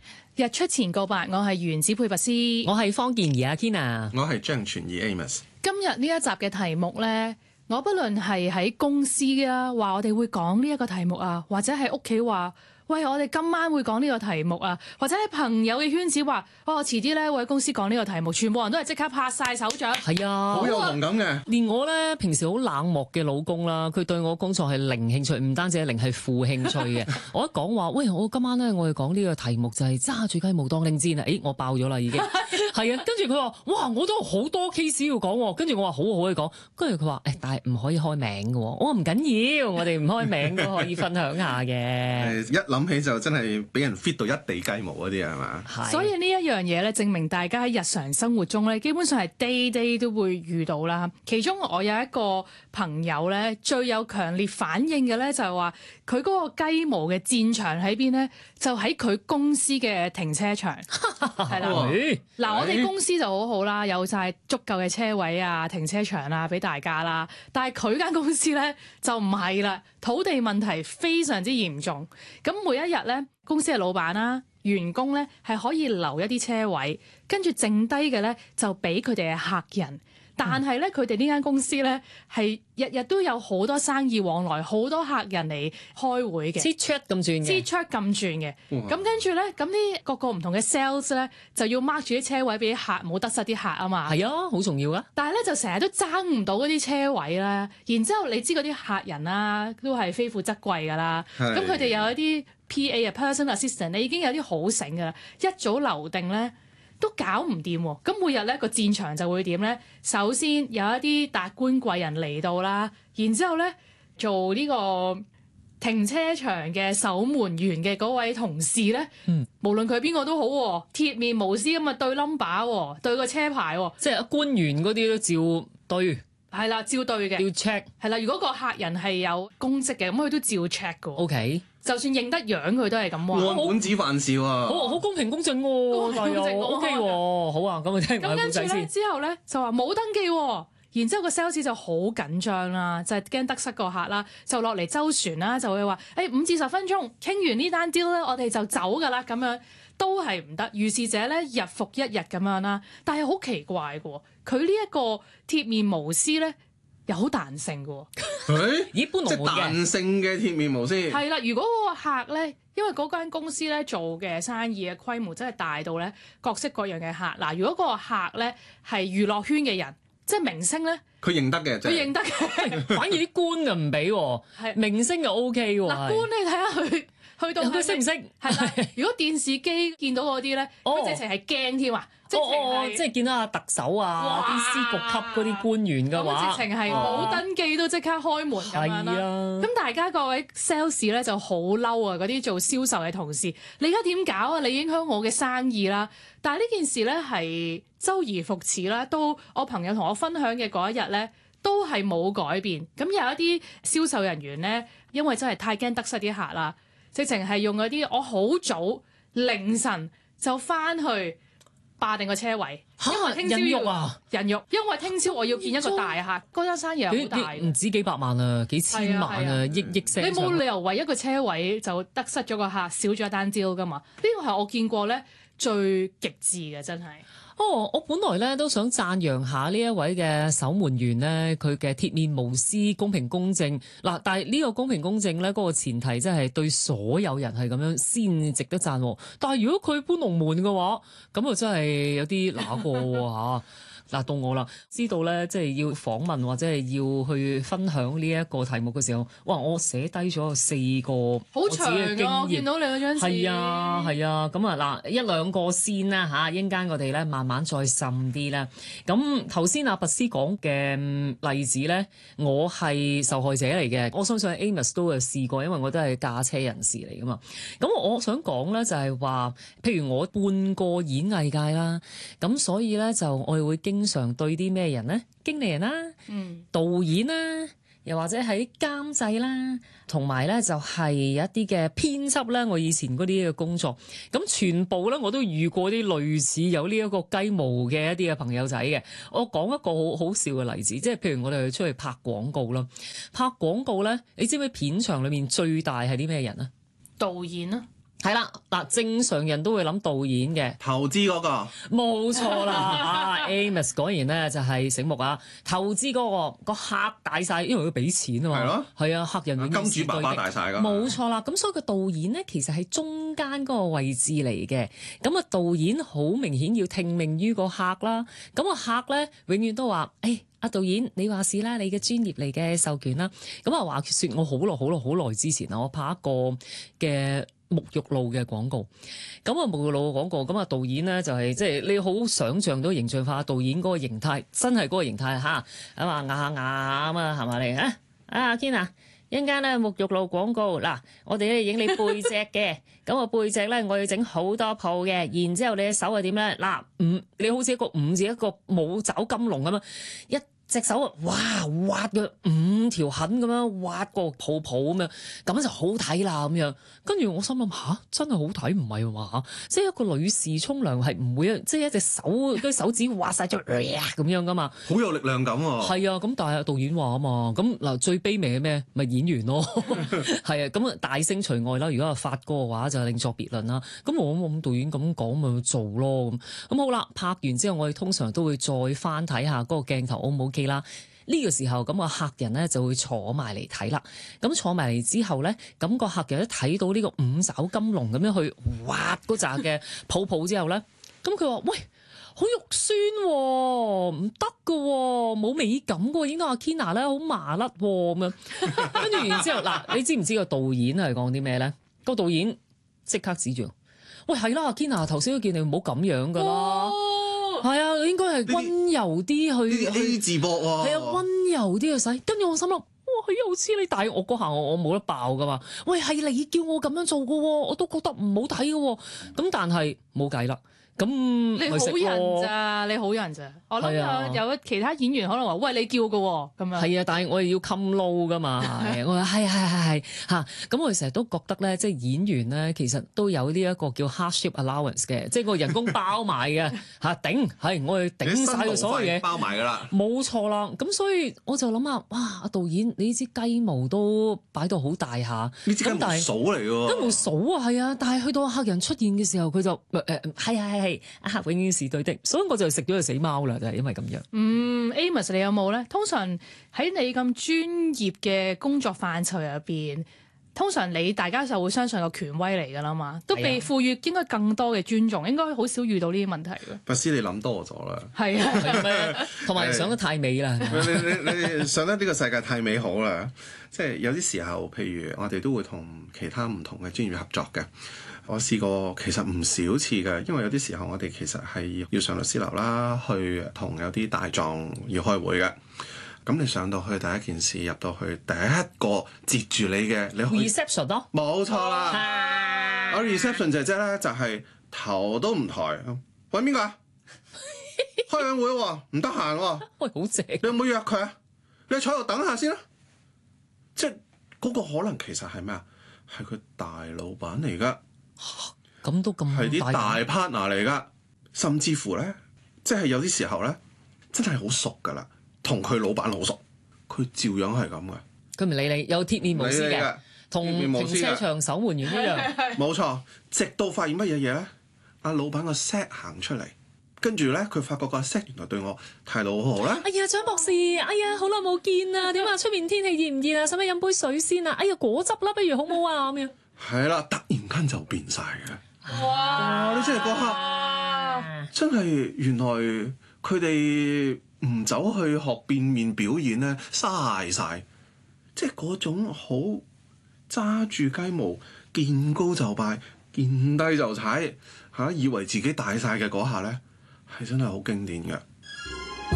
日出前告白，我係原子配拔斯， 我係方健儀阿 Kina， 我係張傳儀 Amos。 今日呢一集嘅題目呢，我不論係喺公司啊，話我哋會講呢一個題目啊，或者喺屋企話，喂，我哋今晚會講呢個題目啊，或者喺朋友嘅圈子話，我遲啲咧會喺公司講呢個題目，全部人都係即刻拍晒手掌。 係啊， 好有同感嘅。 連我咧平時好冷漠嘅老公啦，佢對我工作係零興趣，唔單止係零，係負興趣嘅。我一講話，喂，我今晚咧我哋講呢個題目就係揸住雞毛當令箭啊！誒，我爆咗啦已經。係啊，跟住佢話，哇，我都好多 case 要講，跟住我話好可以講，跟住佢話，但係唔可以開名嘅。我話唔緊要，我哋唔開名都可以分享下嘅。 一諗起就真係俾人 fit 到一地雞毛嗰啲係嘛？ 所以呢一樣嘢咧，證明大家喺日常生活中咧，基本上係 day 都會遇到啦。其中我有一個朋友咧，最有強烈反應嘅咧，就係話佢嗰個雞毛嘅戰場喺邊咧，就喺佢公司嘅停車場係啦。嗱，我哋公司就好好啦，有晒足夠嘅車位啊、停車場啊俾大家啦。但係佢間公司咧就唔係啦，土地問題非常之嚴重。咁每一日咧，公司嘅老闆啦、員工咧係可以留一啲車位，跟住剩低嘅咧就俾佢哋嘅客人。但係咧，佢哋呢間公司咧係日日都有好多生意往來，好多客人嚟開會嘅， 黐 chat 咁轉嘅， 黐 chat 咁轉嘅。咁跟住咧，咁啲各個唔同嘅 sales 咧就要 mark 住啲車位俾啲客，冇得失啲客啊嘛。 係啊，好重要啊！ 但係咧就成日都爭唔到嗰啲車位啦。然之後你知嗰啲客人啦，都係非富則貴㗎啦。咁佢哋有一啲 PA 啊 personal assistant，你已經有啲好醒㗎啦，一早留定咧。都搞唔掂喎，咁每日咧個戰場就會點咧？首先有一啲達官貴人嚟到啦，然之後咧做呢個停車場嘅守門員嘅嗰位同事咧，無論佢邊個都好，鐵面無私咁啊對 number， 對個車牌， 即係官員嗰啲都照對， 係啦，照對嘅， 要 check， 係啦。如果個客人係有公職嘅，咁佢都照 check 嘅。 OK。 就算認得樣佢都係咁話， 按本子辦事喎， 好公平公正喎， 公平公正 ，OK 喎，好啊，咁我聽埋個故仔先。 咁跟住咧之後咧就話冇登記喎，然之後個 sales 就好緊張啦，就係驚得失個客啦，就落嚟周旋啦，就會話5至10分鐘傾完呢單 deal 咧，我哋就走㗎啦，咁樣都係唔得。如是者咧日復一日咁樣啦，但係好奇怪嘅喎，佢呢一個鐵面無私咧。有好彈性嘅喎， 咦？搬龍門嘅， 即係彈性嘅鐵面無私。 係啦，如果嗰個客咧，因為嗰間公司咧做嘅生意嘅規模真係大到咧各式各樣嘅客。嗱，如果嗰個客咧係娛樂圈嘅人，即係明星咧， 佢認得嘅， 佢認得嘅， 反而啲官就唔俾喎，係明星就 OK 喎。 嗱，官你睇下佢去到佢識唔識？ 係啦，如果電視機見到嗰啲咧，佢直情係驚添啊！ 即係見到阿特首啊，啲司局級嗰啲官員嘅話， 直情係冇登記都即刻開門咁樣啦。咁大家各位 sales 咧就好嬲啊！嗰啲做銷售嘅同事，你而家點搞啊？你影響我嘅生意啦！但係呢件事咧係周而復始啦，到我朋友同我分享嘅嗰一日咧，都係冇改變。咁有一啲銷售人員咧，因為真係太驚得失啲客啦，直情係用嗰啲我好早凌晨就翻去。霸定個車位，因為聽朝要人肉，因為聽朝我要見一個大客，嗰間生意好大， 唔止幾百萬啊，幾千萬啊，億聲。 你冇理由為一個車位就得失咗個客，少咗一單 deal 噶嘛？呢個係我見過咧最極致嘅，真係。 我本來咧都想讚揚下呢一位嘅守門員咧，佢嘅鐵面無私、公平公正嗱。但係呢個公平公正咧，嗰個前提真係對所有人係咁樣先值得讚。但係如果佢搬龍門嘅話，咁啊真係有啲揦過喎。嗱，到我啦，知道咧，即係要訪問或者係要去分享呢一個題目嘅時候，哇！我寫低咗4個好長啊！我見到你嗰張紙。 係啊，係啊，咁啊嗱，一兩個先啦嚇，一陣間我哋咧慢慢再滲啲啦。咁頭先阿拔斯講嘅例子咧，我係受害者嚟嘅，我相信 Amos 都有試過，因為我都係駕車人士嚟噶嘛。咁我想講咧就係話，譬如我半個演藝界啦，咁所以咧就我哋會經常對啲咩人咧？經理人啦，導演啦，又或者喺監製啦，同埋咧就係一啲嘅編輯啦。我以前嗰啲嘅工作，咁全部咧我都遇過啲類似有呢一個雞毛嘅一啲嘅朋友仔嘅。我講一個好好笑嘅例子，即係譬如我哋出去拍廣告啦，拍廣告咧，你知唔知片場裏面最大係啲咩人啊？ 導演啊。 係啦，嗱，正常人都會諗導演嘅， 投資嗰個冇錯啦。啊 Amos 果然咧就係醒目啊！投資嗰個客大晒，因為佢俾錢啊嘛。 係咯， 係啊，客人永遠金主爸爸大晒㗎。 冇錯啦，咁所以個導演咧其實係中間嗰個位置嚟嘅。咁啊，導演好明顯要聽命於個客啦。咁個客咧永遠都話：阿導演，你話事啦，你嘅專業嚟嘅授權啦。咁啊話説我好耐之前啊，我拍一個嘅沐浴露嘅廣告，咁啊沐浴露嘅廣告，咁啊導演咧就係即係你好想像到形象化導演嗰個形態，真係嗰個形態嚇，咁啊牙下牙咁啊係咪嚟啊？阿 Ken 啊，一陣間咧沐浴露廣告嗱，我哋咧影你背脊嘅，咁啊背脊咧我要整好多鋪嘅，然之後你嘅手係點咧？嗱你好似一個五字一個冇爪金龍咁樣一隻手啊，哇，挖嘅5條痕咁樣，挖個泡泡咁樣，咁就好睇啦咁樣。跟住我心諗真係好睇，唔係嘛？即係一個女士沖涼係唔會即係一隻手啲手指挖晒咗咁樣噶嘛？ 好有力量感喎。 係啊，咁但係導演話啊嘛，咁嗱最卑微嘅咩？咪演員咯，係啊，咁啊大聲除外啦。如果係發哥嘅話就另作別論啦。咁我咁導演咁講咪做咯咁好啦。拍完之後我哋通常都會再翻睇下嗰個鏡頭 O 唔 OK 啦。呢個時候咁個客人咧就會坐埋嚟睇啦。咁坐埋嚟之後咧，咁個客人一睇到呢個五爪金龍咁樣去挖嗰扎嘅泡泡之後咧，咁佢話：喂，好肉酸喎，唔得㗎喎，冇美感㗎喎，影到阿 Kina 咧好麻甩喎咁樣。跟住然之後嗱，你知唔知個導演係講啲咩咧？個導演即刻指住：喂，係啦，阿 Kina 頭先都叫你唔好咁樣㗎啦。係啊，應該係温柔啲去 A 字膊喎。 係啊，温柔啲去洗。跟住我心諗，哇，佢好似你，但係我嗰下我冇得爆噶嘛。喂，係你叫我咁樣做噶喎，我都覺得唔好睇噶喎。咁但係冇計啦。咁你好人咋？你好人咋？我諗有其他演員可能話：喂，你叫噶喎，咁樣。 係啊，但係我哋要冚撈噶嘛。我話係嚇。咁我哋成日都覺得咧，即係演員咧，其實都有呢一個叫 hardship allowance 嘅，即係個人工包埋嘅嚇頂。係我哋頂晒佢所有嘢， 包埋㗎啦。 冇錯啦。咁所以我就諗下，哇！阿導演，你支雞毛都擺到好大下， 呢支雞毛數嚟㗎喎。 雞毛數啊，係啊。但係去到客人出現嘅時候，佢就係。阿客永遠是對的，所以我就食咗隻死貓啦，就係因為咁樣。 Amos 你有冇咧？通常喺你咁專業嘅工作範疇入邊，通常大家就會相信個權威嚟㗎啦嘛，都被賦予應該更多嘅尊重，應該好少遇到呢啲問題嘅。 拔斯你諗多咗啦。 係啊，同埋想得太美啦。 你想得呢個世界太美好啦，即係有啲時候，譬如我哋都會同其他唔同嘅專業合作嘅。我試過其實唔少次嘅，因為有啲時候我哋其實係要上律師樓啦，去同有啲大狀要開會嘅。咁你上到去第一件事，入到去第一個接住你嘅，你可以 reception 咯， 冇錯啦。我 reception 姐姐咧就係頭都唔抬，揾邊個啊？開緊會喎，唔得閒喎。 喂，好正！ 你有冇約佢啊？你坐度等下先啦。即係嗰個可能其實係咩啊？係佢大老闆嚟㗎。 咁都咁係啲大 partner 嚟㗎，甚至乎咧，即係有啲時候咧，真係好熟㗎啦，同佢老闆好熟，佢照樣係咁嘅。 佢唔理你，有鐵面無私嘅，同停車場守門員一樣。 冇錯，直到發現乜嘢嘢咧？阿老闆個 set 行出嚟，跟住咧佢發覺個 set 原來對我態度好好啦。 哎呀，張博士，哎呀，好耐冇見啊！點啊？出面天氣熱唔熱啊？使唔使飲杯水先啊？哎呀，果汁啦，不如好唔好啊？咁樣。 係啦，突然間就變晒嘅。 哇！ 你真係嗰刻，真係原來佢哋唔走去學變面表演咧，嘥晒。即係嗰種好揸住雞毛，見高就拜，見低就踩嚇，以為自己大晒嘅嗰下咧，係真係好經典嘅。